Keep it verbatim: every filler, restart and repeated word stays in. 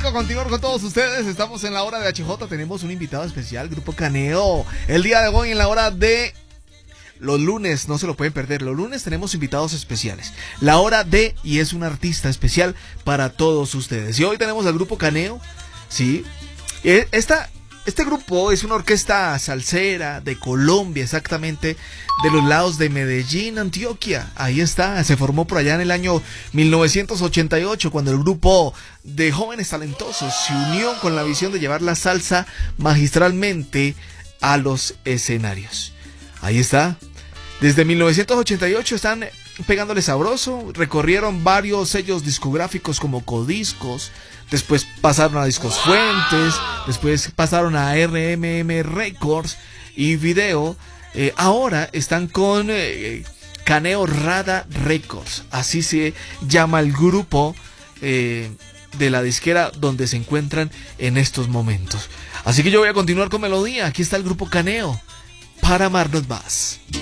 rico continuar con todos ustedes. Estamos en la hora de H J. Tenemos un invitado especial, Grupo Caneo. El día de hoy en la hora de... Los lunes, no se lo pueden perder. Los lunes tenemos invitados especiales. La hora de... Y es un artista especial para todos ustedes. Y hoy tenemos al Grupo Caneo. Sí. Esta... Este grupo es una orquesta salsera de Colombia, exactamente, de los lados de Medellín, Antioquia. Ahí está, se formó por allá en el año mil novecientos ochenta y ocho, cuando el grupo de jóvenes talentosos se unió con la visión de llevar la salsa magistralmente a los escenarios. Ahí está. Desde mil novecientos ochenta y ocho están pegándole sabroso, recorrieron varios sellos discográficos como Codiscos, después pasaron a Discos Fuentes, después pasaron a R M M Records y Video. Eh, ahora están con eh, Caneo Rada Records, así se llama el grupo eh, de la disquera donde se encuentran en estos momentos. Así que yo voy a continuar con melodía. Aquí está el Grupo Caneo, para amarnos más.